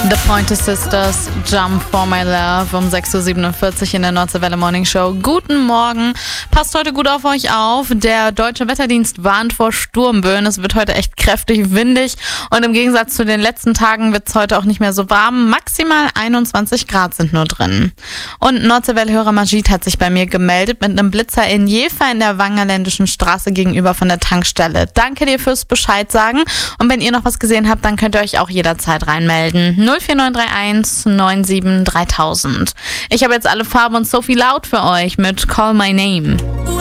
The Pointer Sisters, Jump for My Love um 6.47 Uhr in der Nordseewelle Morning Show. Guten Morgen. Passt heute gut auf euch auf. Der Deutsche Wetterdienst warnt vor Sturmböen. Es wird heute echt kräftig windig und im Gegensatz zu den letzten Tagen wird es heute auch nicht mehr so warm. Maximal 21 Grad sind nur drin. Und Nordseewelle-Hörer Majid hat sich bei mir gemeldet mit einem Blitzer in Jever in der Wangerländischen Straße gegenüber von der Tankstelle. Danke dir fürs Bescheid sagen. Und wenn ihr noch was gesehen habt, dann könnt ihr euch auch jederzeit reinmelden. 04931 97 3000. Ich habe jetzt alle Farben und Sophie Loud für euch mit Call My Name.